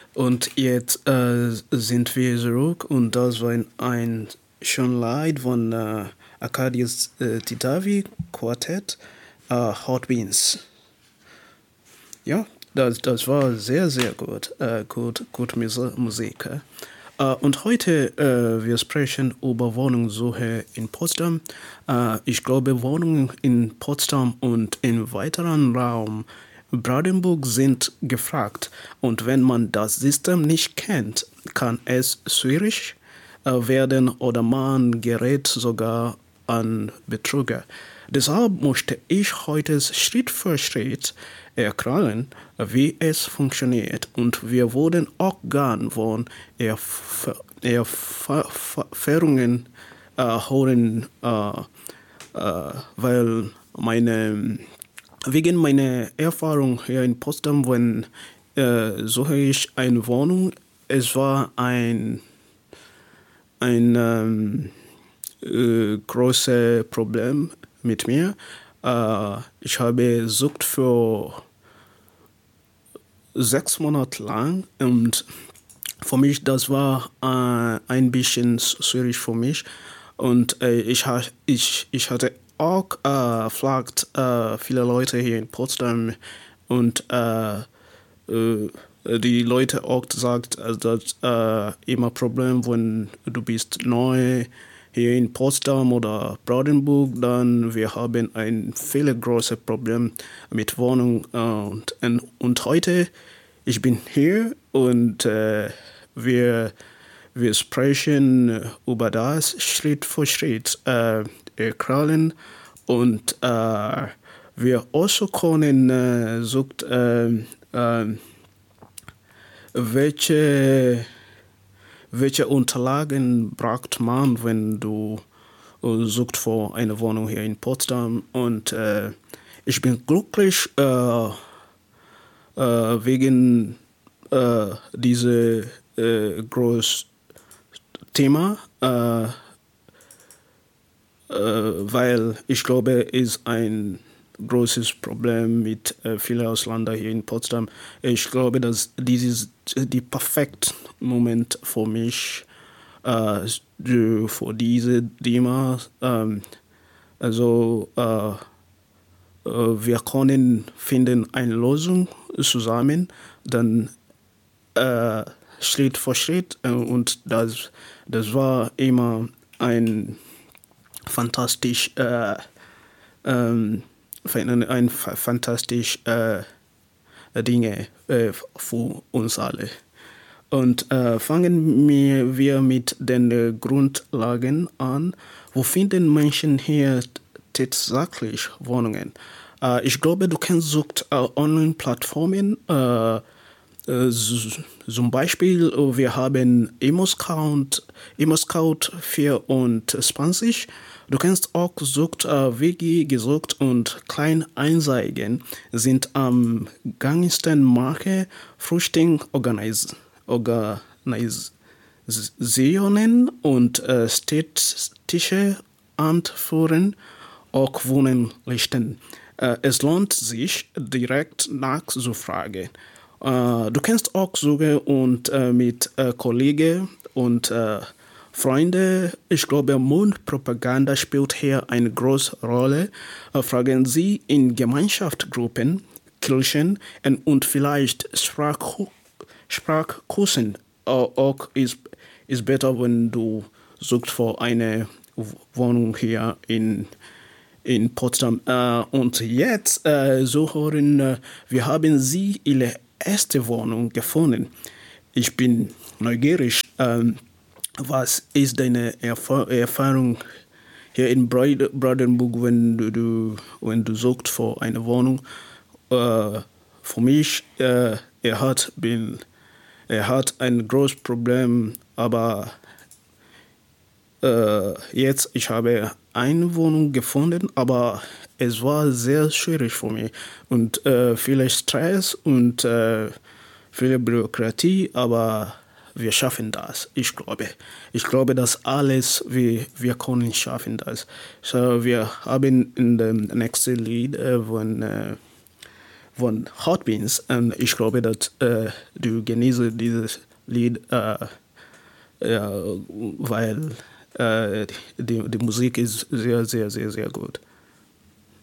Und jetzt sind wir zurück und das war ein schön Lied von Arkadius Titavi Quartett, Hot Beans. Ja, das war sehr, sehr gut. Gut Musik. Und heute, wir sprechen über Wohnungssuche in Potsdam. Ich glaube, Wohnungen in Potsdam und im weiteren Raum Brandenburg sind gefragt. Und wenn man das System nicht kennt, kann es schwierig werden oder man gerät sogar an Betrüger. Deshalb möchte ich heute Schritt für Schritt erklären, wie es funktioniert. Und wir würden auch gern von Erfahrungen hören, weil wegen meiner Erfahrung hier in Potsdam, wenn suche ich eine Wohnung, es war ein großes Problem mit mir. Ich habe gesucht für 6 Monate lang und für mich das war ein bisschen schwierig für mich und ich hatte auch gefragt viele Leute hier in Potsdam und die Leute auch gesagt, dass immer Problem, wenn du bist neu hier in Potsdam oder Brandenburg, dann wir haben ein viel großes Problem mit Wohnung und heute ich bin hier und wir sprechen über das Schritt für Schritt erklären und wir also können sucht welche Unterlagen braucht man, wenn du sucht für eine Wohnung hier in Potsdam? Und ich bin glücklich wegen diesem großen Thema, weil ich glaube, es ist ein großes Problem mit vielen Ausländern hier in Potsdam. Ich glaube, dass dies ist der perfekte Moment für mich für diese Thema. Wir können finden eine Lösung zusammen, dann Schritt für Schritt und das war immer ein fantastisch Dinge für uns alle. Und fangen wir mit den Grundlagen an. Wo finden Menschen hier tatsächlich Wohnungen? Ich glaube, du kennst Online-Plattformen. Zum Beispiel, wir haben ImmoScout 24. Du kannst auch Wiki gesucht und Kleinanzeigen sind am gängigsten Marke Organisationen und städtische Anführen auch Wohnenlisten. Es lohnt sich, direkt nachzufragen. Du kannst auch suchen und mit Kollegen und Freunde, ich glaube, Mundpropaganda spielt hier eine große Rolle. Fragen Sie in Gemeinschaftsgruppen, Kirchen und vielleicht Sprachkursen. Auch ist besser, wenn du suchst für eine Wohnung hier in Potsdam. Und jetzt hören, wir haben Sie Ihre erste Wohnung gefunden. Ich bin neugierig. Was ist deine Erfahrung hier in Brandenburg, wenn du suchst für eine Wohnung? Für mich, er hat ein großes Problem, aber jetzt ich habe eine Wohnung gefunden, aber es war sehr schwierig für mich und viel Stress und viel Bürokratie, aber wir schaffen das, ich glaube. Ich glaube, dass wir können schaffen das. So, wir haben in dem nächsten Lied, von Hot Beans. Und ich glaube, dass du genießt dieses Lied, weil die Musik ist sehr, sehr, sehr, sehr gut.